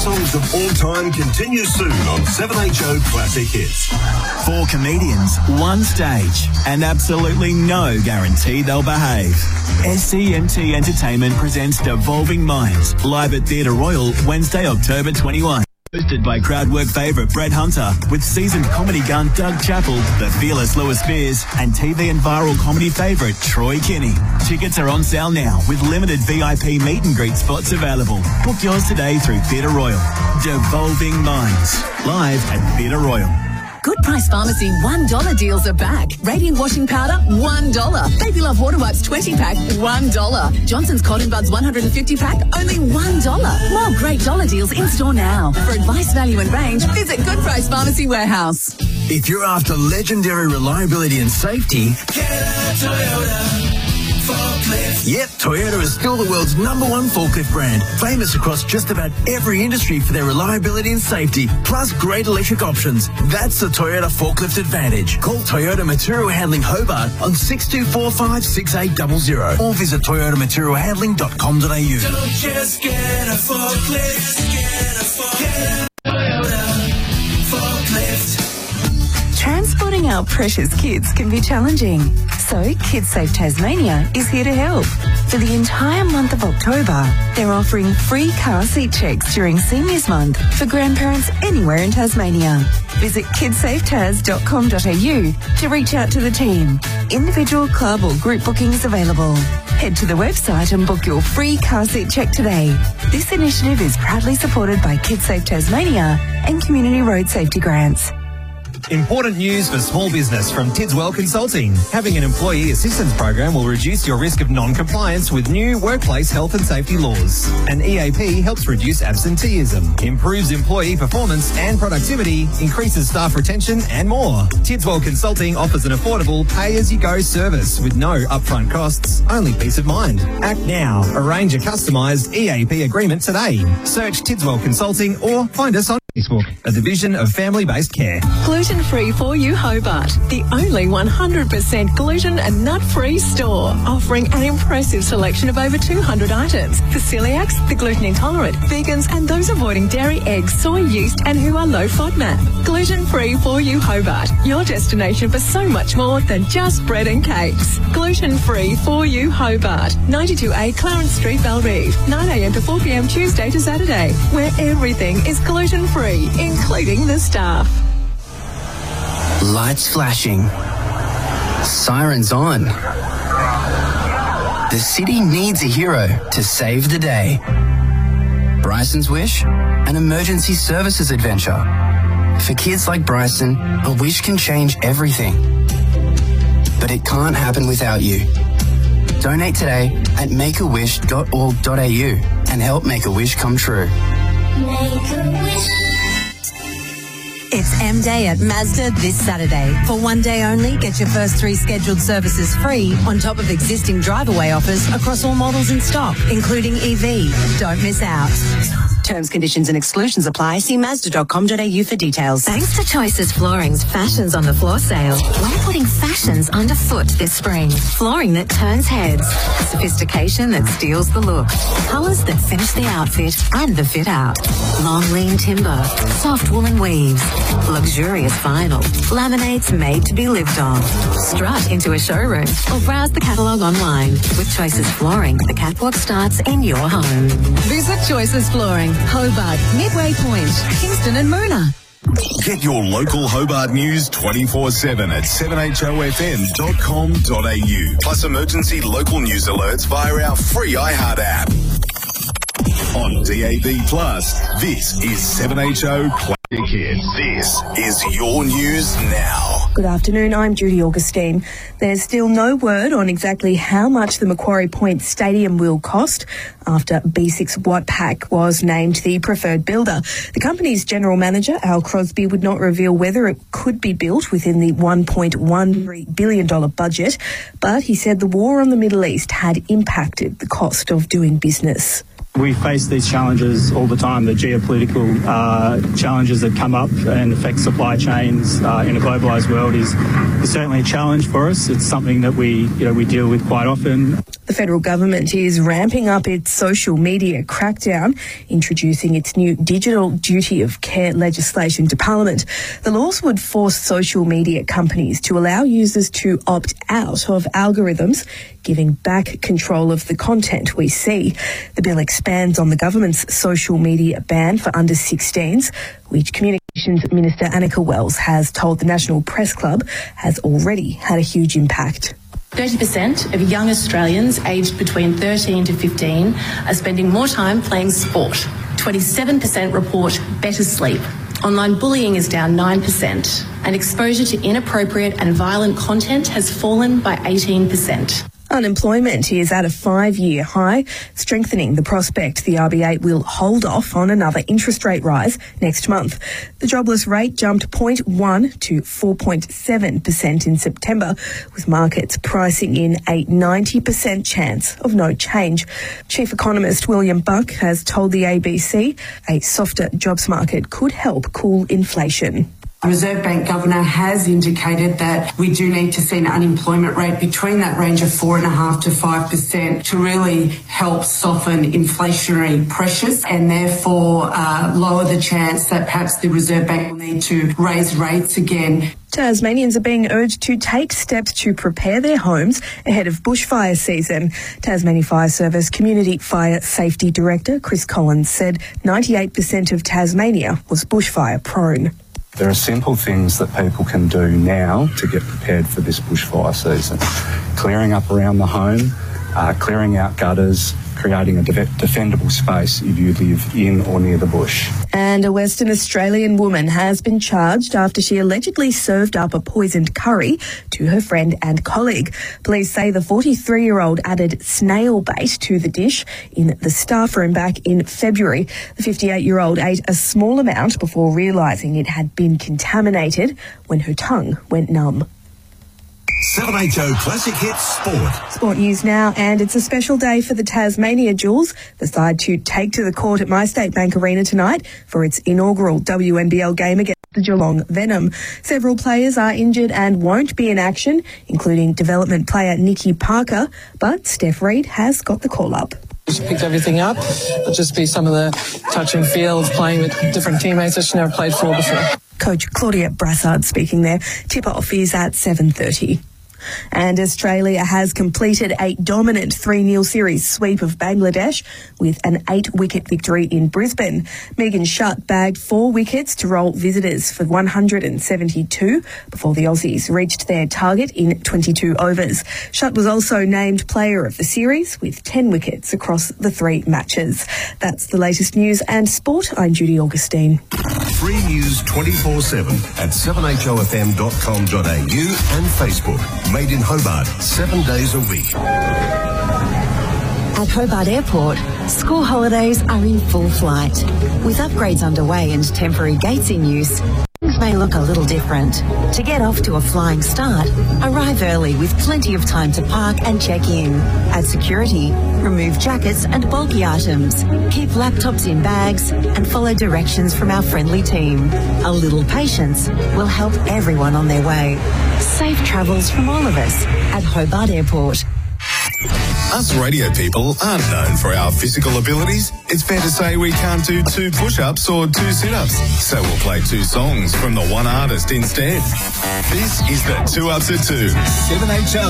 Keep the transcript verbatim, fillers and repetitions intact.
songs of all time continues soon on seven H O Classic Hits. Four comedians, one stage, and absolutely no guarantee they'll behave. S C M T Entertainment presents Devolving Minds, live at Theatre Royal, Wednesday, October twenty-first. Hosted by crowdwork favourite Brett Hunter, with seasoned comedy gun Doug Chappell, the fearless Lewis Spears, and T V and viral comedy favourite Troy Kinney. Tickets are on sale now, with limited V I P meet and greet spots available. Book yours today through Theatre Royal. Devolving Minds, live at Theatre Royal. Good Price Pharmacy one dollar deals are back. Radiant washing powder, one dollar. Baby Love water wipes twenty pack, one dollar. Johnson's Cotton Buds one hundred fifty pack, only one dollar. More great dollar deals in store now. For advice, value and range, visit Good Price Pharmacy Warehouse. If you're after legendary reliability and safety, get a Toyota forklift. Yep, Toyota is still the world's number one forklift brand, famous across just about every industry for their reliability and safety, plus great electric options. That's the Toyota Forklift Advantage. Call Toyota Material Handling Hobart on six two four five, six eight zero zero or visit toyota material handling dot com dot a u. Don't just get a forklift, get a forklift. Toyota Forklift. Transporting our precious kids can be challenging, so KidSafe Tasmania is here to help. For the entire month of October, they're offering free car seat checks during Seniors Month for grandparents anywhere in Tasmania. Visit kidsafe tas dot com dot a u to reach out to the team. Individual, club or group bookings available. Head to the website and book your free car seat check today. This initiative is proudly supported by KidSafe Tasmania and Community Road Safety Grants. Important news for small business from Tidswell Consulting. Having an employee assistance program will reduce your risk of non-compliance with new workplace health and safety laws. An E A P helps reduce absenteeism, improves employee performance and productivity, increases staff retention and more. Tidswell Consulting offers an affordable pay-as-you-go service with no upfront costs, only peace of mind. Act now. Arrange a customised E A P agreement today. Search Tidswell Consulting or find us on Facebook, a division of family-based care. Gluten-free for you Hobart, the only one hundred percent gluten and nut-free store, offering an impressive selection of over two hundred items for celiacs, the gluten intolerant, vegans and those avoiding dairy, eggs, soy, yeast and who are low FODMAP. Gluten-free for you Hobart, your destination for so much more than just bread and cakes. Gluten-free for you Hobart, ninety-two A Clarence Street, Belrive, nine a m to four p m Tuesday to Saturday, where everything is gluten-free, including the staff. Lights flashing. Sirens on. The city needs a hero to save the day. Bryson's Wish, an emergency services adventure. For kids like Bryson, a wish can change everything. But it can't happen without you. Donate today at make a wish dot org dot a u and help make a wish come true. Make a wish. It's M-Day at Mazda this Saturday. For one day only, get your first three scheduled services free on top of existing drive-away offers across all models in stock, including E V. Don't miss out. Terms, conditions and exclusions apply. See mazda dot com dot a u for details. Thanks to Choices Flooring's Fashions on the Floor sale, we're putting fashions underfoot this spring. Flooring that turns heads, sophistication that steals the look, colours that finish the outfit and the fit out. Long lean timber, soft woolen weaves, luxurious vinyl, laminates made to be lived on. Strut into a showroom or browse the catalogue online. With Choices Flooring, the catwalk starts in your home. Visit Choices Flooring, Hobart, Midway Point, Kingston and Moona. Get your local Hobart news twenty-four seven at seven h o f m dot com dot a u. Plus emergency local news alerts via our free iHeart app. On D A B Plus, this is seven H O Classic Hits. This is your news now. Good afternoon, I'm Judy Augustine. There's still no word on exactly how much the Macquarie Point Stadium will cost after B six Watpac was named the preferred builder. The company's general manager, Al Crosby, would not reveal whether it could be built within the one point one billion dollars budget, but he said the war on the Middle East had impacted the cost of doing business. We face these challenges all the time, the geopolitical uh, challenges that come up and affect supply chains uh, in a globalised world is, is certainly a challenge for us. It's something that we, you know, we deal with quite often. The federal government is ramping up its social media crackdown, introducing its new digital duty of care legislation to Parliament. The laws would force social media companies to allow users to opt out of algorithms, giving back control of the content we see. The bill expands on the government's social media ban for under sixteens, which Communications Minister Annika Wells has told the National Press Club has already had a huge impact. thirty percent of young Australians aged between thirteen to fifteen are spending more time playing sport. twenty-seven percent report better sleep. Online bullying is down nine percent, and exposure to inappropriate and violent content has fallen by eighteen percent. Unemployment is at a five-year high, strengthening the prospect the R B A will hold off on another interest rate rise next month. The jobless rate jumped zero point one to four point seven percent in September, with markets pricing in a ninety percent chance of no change. Chief Economist William Buck has told the A B C a softer jobs market could help cool inflation. The Reserve Bank Governor has indicated that we do need to see an unemployment rate between that range of four point five to five percent to really help soften inflationary pressures and therefore uh, lower the chance that perhaps the Reserve Bank will need to raise rates again. Tasmanians are being urged to take steps to prepare their homes ahead of bushfire season. Tasmania Fire Service Community Fire Safety Director Chris Collins said ninety-eight percent of Tasmania was bushfire prone. There are simple things that people can do now to get prepared for this bushfire season. Clearing up around the home, uh, clearing out gutters, creating a de- defendable space if you live in or near the bush. And a Western Australian woman has been charged after she allegedly served up a poisoned curry to her friend and colleague. Police say the forty-three-year-old added snail bait to the dish in the staff room back in February. The fifty-eight-year-old ate a small amount before realising it had been contaminated when her tongue went numb. seven H O Classic Hits Sport. Sport news now, and it's a special day for the Tasmania Jewels, the side to take to the court at MyState Bank Arena tonight for its inaugural W N B L game against the Geelong Venom. Several players are injured and won't be in action, including development player Nikki Parker, but Steph Reid has got the call-up. She picked everything up. It'll just be some of the touch and feel of playing with different teammates that she never played for before. Coach Claudia Brassard speaking there. Tip-off is at seven thirty. And Australia has completed a dominant three nil series sweep of Bangladesh with an eight-wicket victory in Brisbane. Megan Shutt bagged four wickets to roll visitors for one hundred seventy-two before the Aussies reached their target in twenty-two overs. Shutt was also named player of the series with ten wickets across the three matches. That's the latest news and sport. I'm Judy Augustine. Free news twenty-four seven at seven H O F M dot com dot A U and Facebook. Made in Hobart, seven days a week. At Hobart Airport, school holidays are in full flight. With upgrades underway and temporary gates in use, things may look a little different. To get off to a flying start, arrive early with plenty of time to park and check in. At security, remove jackets and bulky items. Keep laptops in bags and follow directions from our friendly team. A little patience will help everyone on their way. Safe travels from all of us at Hobart Airport. Us radio people aren't known for our physical abilities. It's fair to say we can't do two push-ups or two sit-ups. So we'll play two songs from the one artist instead. This is the Two Ups at Two. seven H O